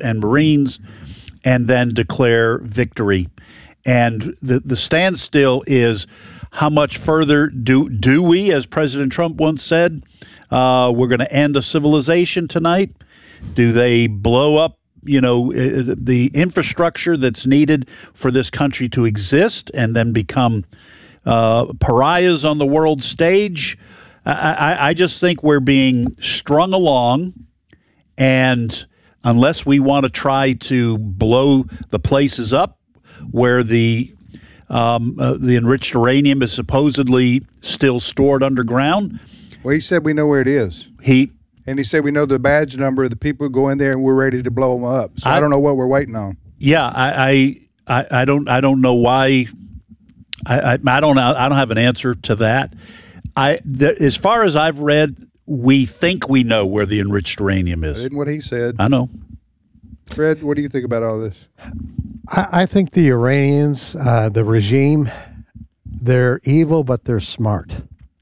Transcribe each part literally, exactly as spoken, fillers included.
and Marines, and then declare victory. And the, the standstill is how much further do, do we, as President Trump once said, uh, we're going to end a civilization tonight? Do they blow up, you know, the infrastructure that's needed for this country to exist and then become uh, pariahs on the world stage? I, I, I just think we're being strung along, and unless we want to try to blow the places up where the um, uh, the enriched uranium is supposedly still stored underground. Well, he said we know where it is. He and he said we know the badge number of the people who go in there, and we're ready to blow them up. So I, I don't know what we're waiting on. Yeah, I I, I, I don't I don't know why. I, I I don't I don't have an answer to that. I the, as far as I've read, we think we know where the enriched uranium is. Isn't what he said. I know. Fred, what do you think about all this? I, I think the Iranians, uh, the regime, they're evil, but they're smart.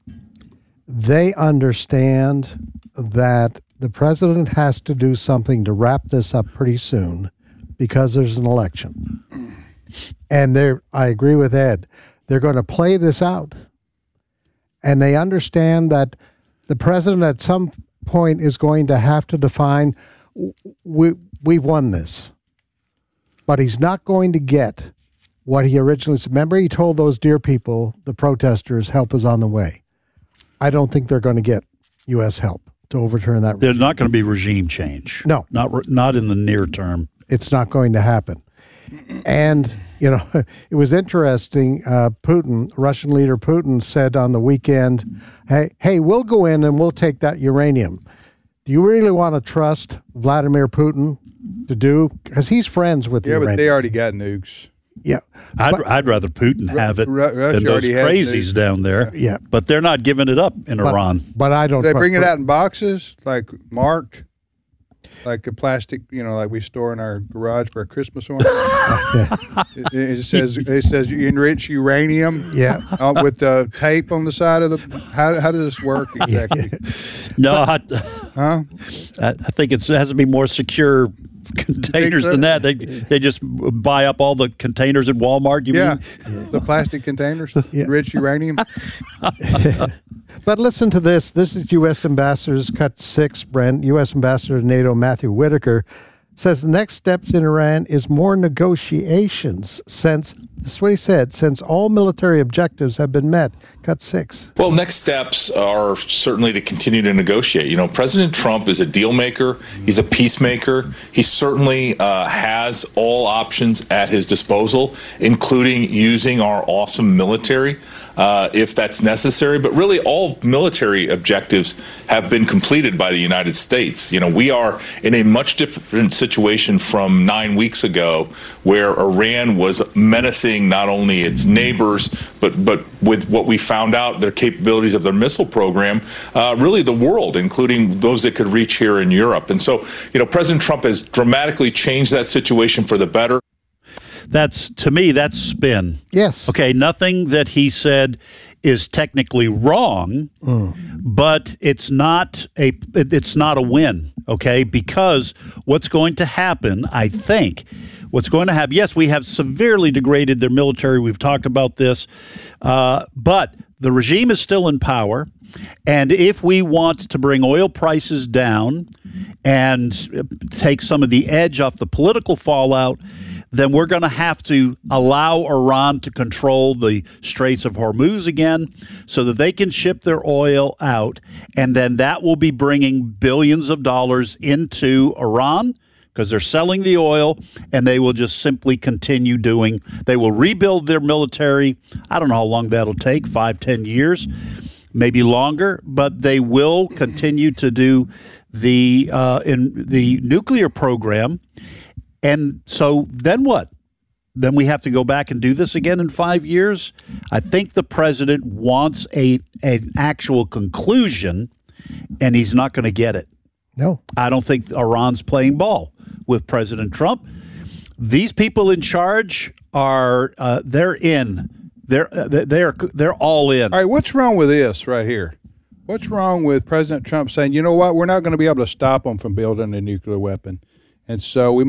They understand that the president has to do something to wrap this up pretty soon because there's an election. And they're, I agree with Ed, they're going to play this out. And they understand that the president at some point is going to have to define, we, we've won this. But he's not going to get what he originally said. Remember, he told those dear people, the protesters, help is on the way. I don't think they're going to get U S help to overturn that regime. There's not going to be regime change. No. Not, not in the near term. It's not going to happen. And, you know, it was interesting. Uh, Putin, Russian leader Putin, said on the weekend, hey, hey, we'll go in and we'll take that uranium. Do you really want to trust Vladimir Putin to do? Because he's friends with the Yeah, Iranians. but they already got nukes. Yeah. I'd, But- I'd rather Putin have it Ru- Russia than those already has crazies nukes. down there. Yeah. But they're not giving it up in But, Iran. but I don't They trust bring it Putin. out in boxes, like marked, like a plastic, you know, like we store in our garage for a Christmas ornament. it, it says it says enriched uranium. Yeah. uh, with the tape on the side of the. How how does this work exactly? No, I, Huh? I I think it's, it has to be more secure containers than that. They they just buy up all the containers at Walmart. You Yeah, mean? the plastic containers, Yeah. enriched uranium. But listen to this. This is U S Ambassador's Cut six, Brent. U S Ambassador to NATO Matthew Whitaker says the next steps in Iran is more negotiations since, this is what he said, since all military objectives have been met. Cut six. Well, next steps are certainly to continue to negotiate. You know, President Trump is a deal maker. He's a peacemaker. He certainly uh, has all options at his disposal, including using our awesome military uh, if that's necessary. But really, all military objectives have been completed by the United States. You know, we are in a much different situation from nine weeks ago, where Iran was menacing not only its neighbors, but but with what we found out, their capabilities of their missile program, uh, really the world, including those that could reach here in Europe. And so, you know, President Trump has dramatically changed that situation for the better. That's, to me, that's spin. Yes. Okay, nothing that he said is technically wrong, Mm. but it's not a it's not a win, okay? Because what's going to happen, I think, what's going to happen, yes, we have severely degraded their military. We've talked about this, uh, but the regime is still in power. And if we want to bring oil prices down and take some of the edge off the political fallout, then we're going to have to allow Iran to control the Straits of Hormuz again so that they can ship their oil out. And then that will be bringing billions of dollars into Iran because they're selling the oil, and they will just simply continue doing. They will rebuild their military. I don't know how long that'll take, five, ten years, maybe longer, but they will continue to do the uh, in the nuclear program. And so then what? Then we have to go back and do this again in five years? I think the president wants a an actual conclusion, and he's not going to get it. No. I don't think Iran's playing ball with President Trump. These people in charge are uh, they're in. They're uh, they're they're all in. All right, what's wrong with this right here? What's wrong with President Trump saying, you know what, we're not going to be able to stop them from building a nuclear weapon, and so we